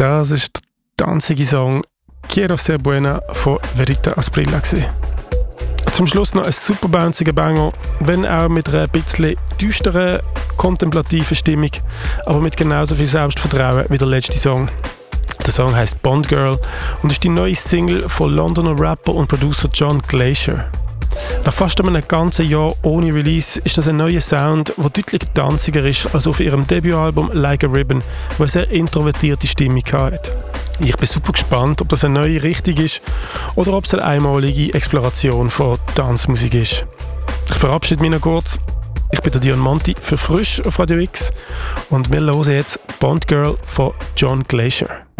Das ist der tanzige Song «Quiero ser buena» von Verita Asprilla gewesen. Zum Schluss noch ein super bounziger Banger, wenn auch mit einer bisschen düsteren, kontemplativen Stimmung, aber mit genauso viel Selbstvertrauen wie der letzte Song. Der Song heisst «Bond Girl» und ist die neue Single von Londoner Rapper und Producer John Glacier. Nach fast einem ganzen Jahr ohne Release ist das ein neuer Sound, der deutlich tanziger ist als auf ihrem Debütalbum «Like a Ribbon», wo eine sehr introvertierte Stimmung hat. Ich bin super gespannt, ob das eine neue Richtung ist oder ob es eine einmalige Exploration von Tanzmusik ist. Ich verabschiede mich noch kurz. Ich bin der Dion Monti für «Frisch» auf Radio X und wir hören jetzt «Bond Girl» von John Glacier.